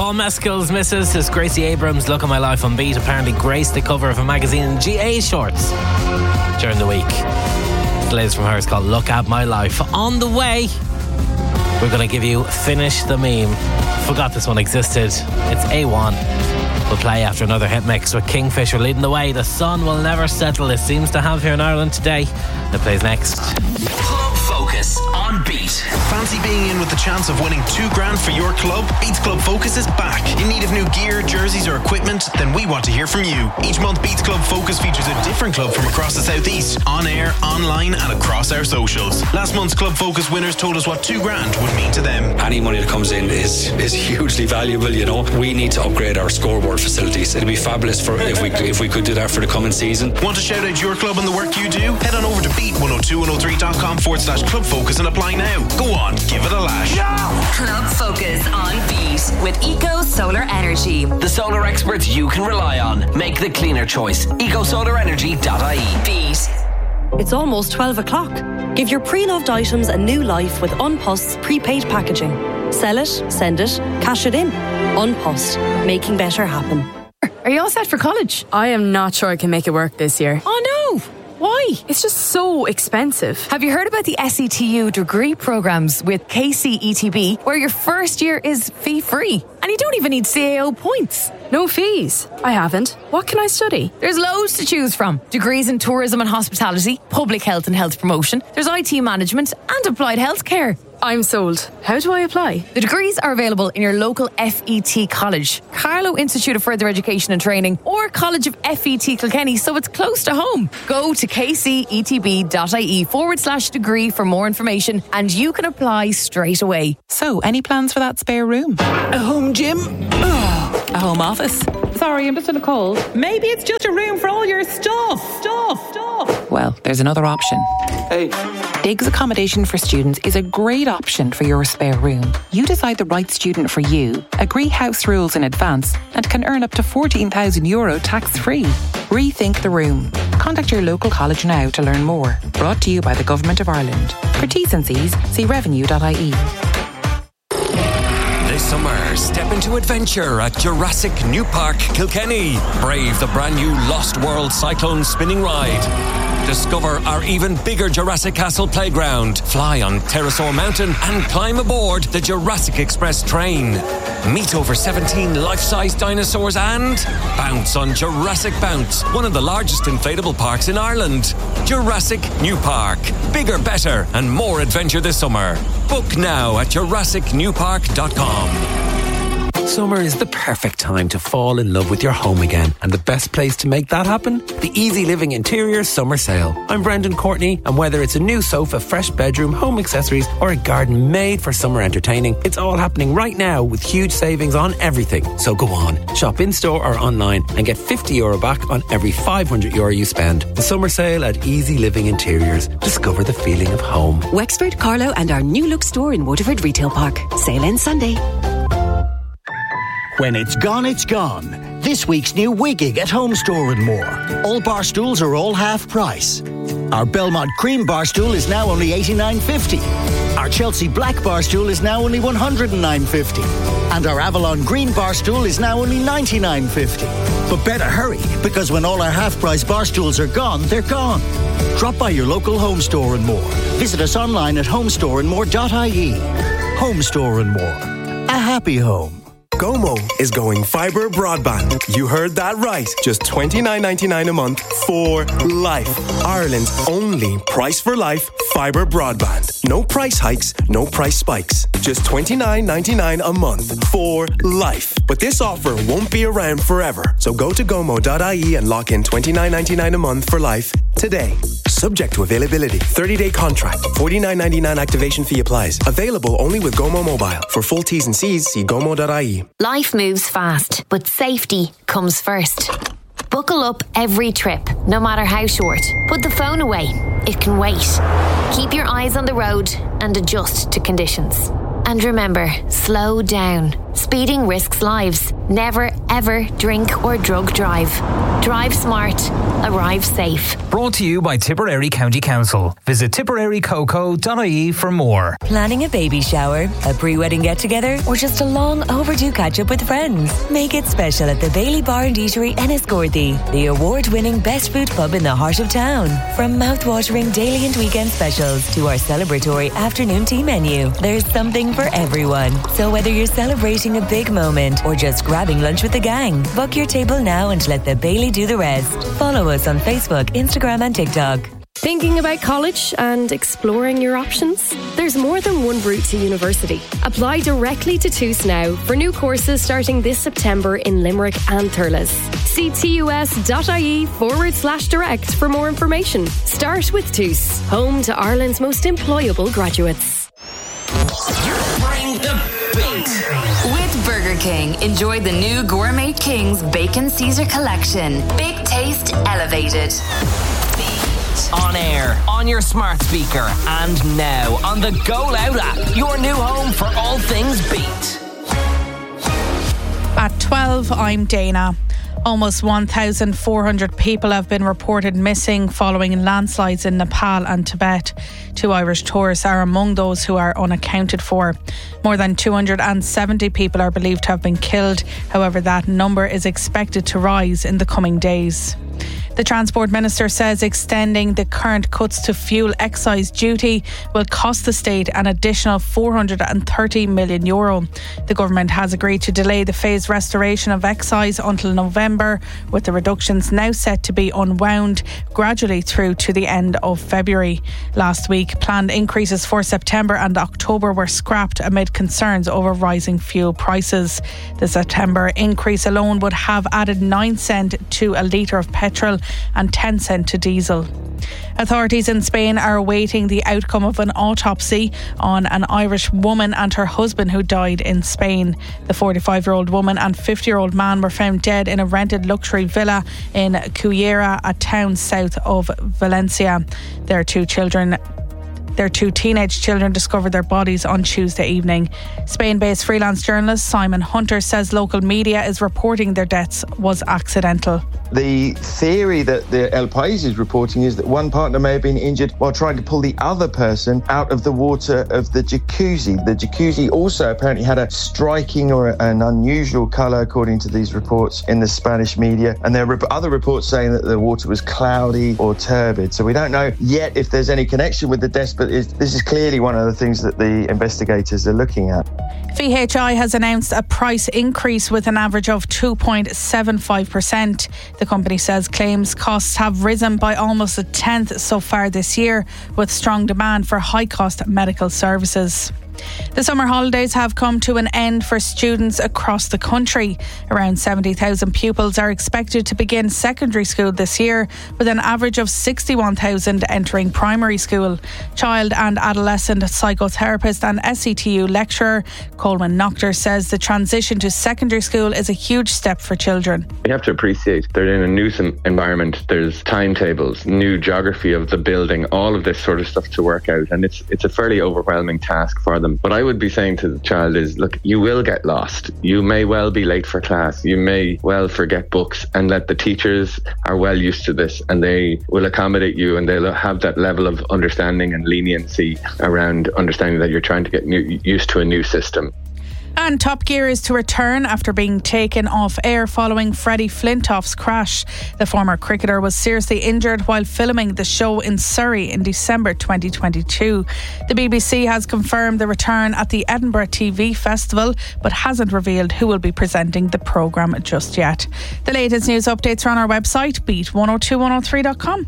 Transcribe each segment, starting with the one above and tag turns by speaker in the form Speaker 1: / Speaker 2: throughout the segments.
Speaker 1: Paul Mescal's Missus is Gracie Abrams, Look at My Life on Beat. Apparently graced the cover of a magazine in GA shorts during the week. The latest from her is called Look at My Life. On the way, we're going to give you Finish the Meme. Forgot this one existed. It's A1. We'll play after another hit mix with Kingfisher leading the way. The sun will never settle, it seems to have here in Ireland today. It plays next.
Speaker 2: Club Focus on Beat.
Speaker 3: Fancy being in with the chance of winning $2,000 for your club? Beats Club Focus is back. In need of new gear, jerseys or equipment? Then we want to hear from you. Each month Beats Club Focus features a different club from across the southeast, on air, online and across our socials. Last month's Club Focus winners told us what $2,000 would mean to them.
Speaker 4: Any money that comes in is hugely valuable, you know. We need to upgrade our scoreboard facilities. It'd be fabulous for if we could do that for the coming season.
Speaker 3: Want to shout out your club and the work you do? Head on over to beat102103.com/Club Focus and apply now. Go on, give it a lash.
Speaker 5: Club Focus on Beat with Eco Solar Energy.
Speaker 2: The solar experts you can rely on. Make the cleaner choice. EcoSolarEnergy.ie.
Speaker 5: Beat.
Speaker 6: It's almost 12 o'clock. Give your pre-loved items a new life with Unpost's prepaid packaging. Sell it, send it, cash it in. Unpost, making better happen.
Speaker 7: Are you all set for college?
Speaker 8: I am not sure I can make it work this year.
Speaker 7: Oh no! Why?
Speaker 8: It's just so expensive.
Speaker 7: Have you heard about the SETU degree programs with KCETB, where your first year is fee-free? And you don't even need CAO points.
Speaker 8: No fees. I haven't. What can I study?
Speaker 7: There's loads to choose from. Degrees in tourism and hospitality, public health and health promotion. There's IT management and applied healthcare.
Speaker 8: I'm sold. How do I apply?
Speaker 7: The degrees are available in your local FET college, Carlow Institute of Further Education and Training, or College of FET Kilkenny, so it's close to home. Go to kcetb.ie/degree for more information and you can apply straight away.
Speaker 9: So, any plans for that spare room?
Speaker 2: A home gym?
Speaker 9: A home office?
Speaker 10: Sorry, I'm just on a cold. Maybe it's just a room for all your stuff.
Speaker 9: Well, there's another option.
Speaker 4: Hey.
Speaker 9: Diggs Accommodation for Students is a great option for your spare room. You decide the right student for you, agree house rules in advance, and can earn up to €14,000 tax-free. Rethink the room. Contact your local college now to learn more. Brought to you by the Government of Ireland. For T's and C's, see revenue.ie.
Speaker 11: This summer, step into adventure at Jurassic New Park, Kilkenny. Brave the brand new Lost World Cyclone spinning ride. Discover our even bigger Jurassic Castle playground. Fly on Pterosaur Mountain and climb aboard the Jurassic Express train. Meet over 17 life-size dinosaurs and bounce on Jurassic Bounce, one of the largest inflatable parks in Ireland. Jurassic New Park. Bigger, better and more adventure this summer. Book now at JurassicNewPark.com.
Speaker 12: Summer is the perfect time to fall in love with your home again, and the best place to make that happen? The Easy Living Interiors Summer Sale. I'm Brendan Courtney, and whether it's a new sofa, fresh bedroom, home accessories, or a garden made for summer entertaining, it's all happening right now with huge savings on everything. So go on, shop in store or online and get €50 back on every €500 you spend. The Summer Sale at Easy Living Interiors. Discover the feeling of home.
Speaker 13: Wexford, Carlow and our new look store in Waterford Retail Park. Sale ends Sunday.
Speaker 14: When it's gone, it's gone. This week's new Wigging at Home Store and More. All bar stools are all half price. Our Belmont Cream bar stool is now only $89.50. Our Chelsea Black bar stool is now only $109.50. And our Avalon Green bar stool is now only $99.50. But better hurry, because when all our half-price bar stools are gone, they're gone. Drop by your local Home Store and More. Visit us online at homestoreandmore.ie. Home Store and More. A happy home.
Speaker 15: Gomo is going fibre broadband. You heard that right. Just $29.99 a month for life. Ireland's only price for life fibre broadband. No price hikes, no price spikes. Just $29.99 a month for life. But this offer won't be around forever. So go to gomo.ie and lock in $29.99 a month for life today. Subject to availability. 30-day contract. $49.99 activation fee applies. Available only with Gomo Mobile. For full T's and C's, see gomo.ie.
Speaker 16: Life moves fast, but safety comes first. Buckle up every trip, no matter how short. Put the phone away. It can wait. Keep your eyes on the road and adjust to conditions. And remember, slow down. Speeding risks lives. Never, ever drink or drug drive. Drive smart. Arrive safe.
Speaker 17: Brought to you by Tipperary County Council. Visit tipperarycoco.ie for more.
Speaker 18: Planning a baby shower, a pre-wedding get-together, or just a long overdue catch-up with friends? Make it special at the Bailey Bar and Eatery Enniscorthy, the award-winning best food pub in the heart of town. From mouth-watering daily and weekend specials to our celebratory afternoon tea menu, there's something for everyone. So whether you're celebrating a big moment or just grabbing lunch with the gang, book your table now and let the Bailey do the rest. Follow us on Facebook, Instagram and TikTok.
Speaker 19: Thinking about college and exploring your options? There's more than one route to university. Apply directly to TUS now for new courses starting this September in Limerick and Thurles. See tus.ie/direct for more information. Start with TUS, home to Ireland's most employable graduates.
Speaker 2: Bring the beat.
Speaker 5: With Burger King, enjoy the new Gourmet King's Bacon Caesar collection. Big taste elevated.
Speaker 2: On air, on your smart speaker, and now on the Go Loud app, your new home for all things beat.
Speaker 20: At 12, I'm Dana. Almost 1,400 people have been reported missing following landslides in Nepal and Tibet. 2 Irish tourists are among those who are unaccounted for. More than 270 people are believed to have been killed. However, that number is expected to rise in the coming days. The Transport Minister says extending the current cuts to fuel excise duty will cost the state an additional €430 million. The government has agreed to delay the phased restoration of excise until November, with the reductions now set to be unwound gradually through to the end of February. Last week, planned increases for September and October were scrapped amid concerns over rising fuel prices. The September increase alone would have added 9 cents to a litre of petrol and 10 cents to diesel. Authorities in Spain are awaiting the outcome of an autopsy on an Irish woman and her husband who died in Spain. The 45-year-old woman and 50-year-old man were found dead in a rented luxury villa in Cullera, a town south of Valencia. Their two teenage children discovered their bodies on Tuesday evening. Spain-based freelance journalist Simon Hunter says local media is reporting their deaths was accidental.
Speaker 21: The theory that the El País is reporting is that one partner may have been injured while trying to pull the other person out of the water of the jacuzzi. The jacuzzi also apparently had a striking or an unusual colour, according to these reports in the Spanish media. And there are other reports saying that the water was cloudy or turbid. So we don't know yet if there's any connection with the deaths, but this is clearly one of the things that the investigators are looking at.
Speaker 20: VHI has announced a price increase with an average of 2.75%. The company says claims costs have risen by almost a tenth so far this year, with strong demand for high-cost medical services. The summer holidays have come to an end for students across the country. Around 70,000 pupils are expected to begin secondary school this year, with an average of 61,000 entering primary school. Child and adolescent psychotherapist and SCTU lecturer Colman Noctor says the transition to secondary school is a huge step for children.
Speaker 22: We have to appreciate they're in a new environment. There's timetables, new geography of the building, all of this sort of stuff to work out, and it's a fairly overwhelming task for them. What I would be saying to the child is, look, you will get lost. You may well be late for class. You may well forget books, and that the teachers are well used to this and they will accommodate you, and they'll have that level of understanding and leniency around understanding that you're trying to get used to a new system.
Speaker 20: And Top Gear is to return after being taken off air following Freddie Flintoff's crash. The former cricketer was seriously injured while filming the show in Surrey in December 2022. The BBC has confirmed the return at the Edinburgh TV Festival, but hasn't revealed who will be presenting the programme just yet. The latest news updates are on our website, beat102103.com.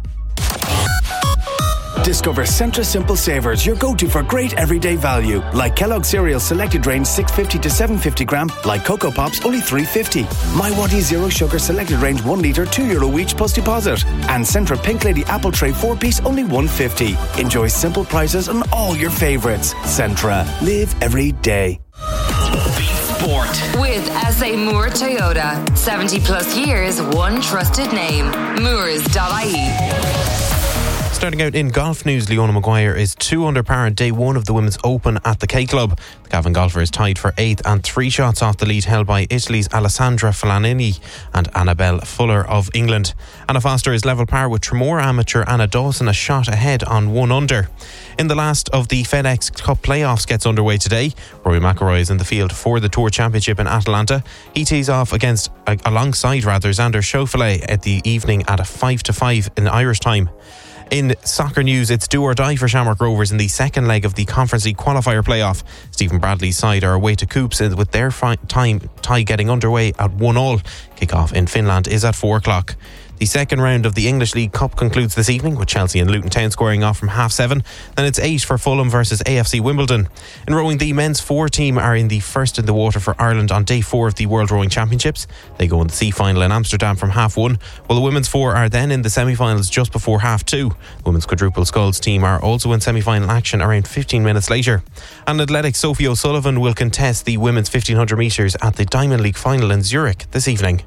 Speaker 23: Discover Centra Simple Savers, your go-to for great everyday value. Like Kellogg's Cereal Selected Range 650 to 750 gram, like Cocoa Pops only $3.50. My Waddy Zero Sugar Selected Range 1 litre €2 each plus deposit. And Centra Pink Lady Apple Tray 4-piece only $1.50. Enjoy simple prices on all your favourites. Centra, live every day.
Speaker 5: Sport. With SA Moore Toyota. 70 plus years, one trusted name. Moores.ie.
Speaker 1: Starting out in golf news, Leona Maguire is 2 under par on day 1 of the Women's Open at the K Club. The Cavan golfer is tied for 8th and 3 shots off the lead held by Italy's Alessandra Falanini and Annabelle Fuller of England. Anna Foster is level par with Tremor amateur Anna Dawson, a shot ahead on 1 under. In the last of the FedEx Cup playoffs gets underway today. Rory McIlroy is in the field for the Tour Championship in Atlanta. He tees off alongside Xander Schauffele at the evening at a 5-5 in Irish time. In soccer news, it's do or die for Shamrock Rovers in the second leg of the Conference League qualifier playoff. Stephen Bradley's side are away to Coops with their tie getting underway at 1-1. Kick-off in Finland is at 4 o'clock. The second round of the English League Cup concludes this evening with Chelsea and Luton Town scoring off from 7:30. Then it's 8 for Fulham versus AFC Wimbledon. In rowing, the men's 4 team are in the first in the water for Ireland on day 4 of the World Rowing Championships. They go in the C-final in Amsterdam from 1:30, while the women's 4 are then in the semi-finals just before 2:30. The women's quadruple sculls team are also in semi-final action around 15 minutes later. And athletics Sophie O'Sullivan will contest the women's 1500 metres at the Diamond League final in Zurich this evening.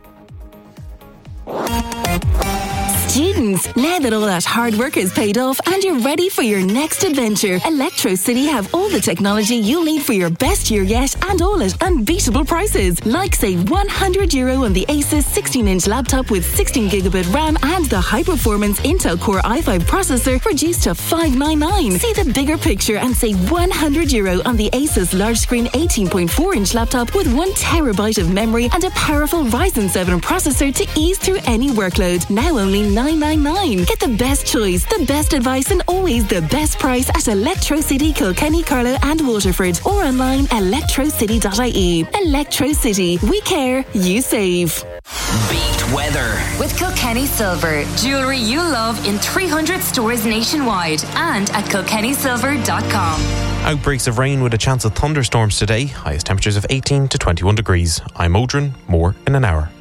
Speaker 3: Students, now that all that hard work is paid off and you're ready for your next adventure, Electro City have all the technology you'll need for your best year yet, and all at unbeatable prices. Like save €100 on the Asus 16-inch laptop with 16GB RAM and the high-performance Intel Core i5 processor reduced to $599. See the bigger picture and save €100 on the Asus large-screen 18.4-inch laptop with 1TB of memory and a powerful Ryzen 7 processor to ease through any workload. Now only $999. Get the best choice, the best advice, and always the best price at Electro City, Kilkenny, Carlow and Waterford, or online electrocity.ie. Electro City. We care, you save.
Speaker 2: Beat weather
Speaker 5: with Kilkenny Silver. Jewellery you love in 300 stores nationwide and at kilkennysilver.com.
Speaker 1: Outbreaks of rain with a chance of thunderstorms today. Highest temperatures of 18 to 21 degrees. I'm Odrin. More in an hour.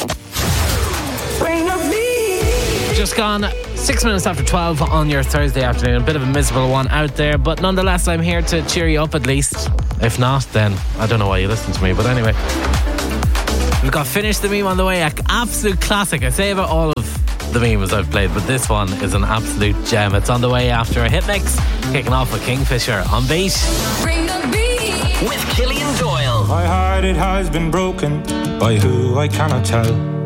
Speaker 6: Just gone 6 minutes after 12 on your Thursday afternoon. A bit of a miserable one out there, but nonetheless I'm here to cheer you up at least. If not, then I don't know why you listen to me. But anyway, we've got Finish the Meme on the way. An absolute classic. I say about all of the memes I've played, but this one is an absolute gem. It's on the way after a hit mix, kicking off with Kingfisher on Beat.
Speaker 2: Bring the beat with Killian Doyle.
Speaker 24: My heart, it has been broken by who I cannot tell.